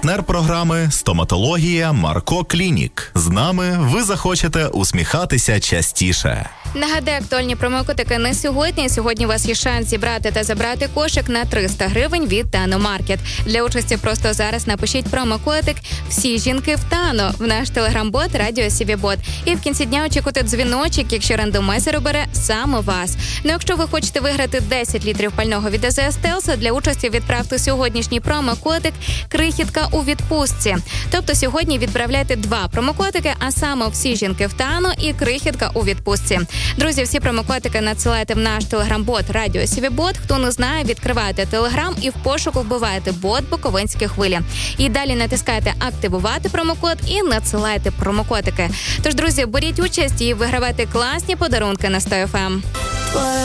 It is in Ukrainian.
Партнер програми «Стоматологія Марко Клінік». З нами ви захочете усміхатися частіше. Нагадаю, актуальні промокодики на сьогодні. Сьогодні у вас є шанс зібрати та забрати кошик на 300 гривень від Тано Маркет. Для участі просто зараз напишіть промокодик «Всі жінки в Тано» в наш телеграм-бот «Радіо Сівібот». І в кінці дня очікуйте дзвіночок, якщо рандомайзер обере саме вас. Ну, якщо ви хочете виграти 10 літрів пального від АЗС Телса, для участі відправте сьогоднішній промокодик «Крихітка у відпустці». Тобто сьогодні відправляйте 2 промокодики, а саме «Всі жінки в Тано» і «Крихітка у відпустці». Друзі, всі промокодики надсилайте в наш телеграм-бот «Радіо Сівібот». Хто не знає, відкривайте телеграм і в пошуку вбиваєте бот «Буковинські хвилі». І далі натискайте «Активувати промокод» і надсилайте промокодики. Тож, друзі, беріть участь і вигравайте класні подарунки на 100 FM.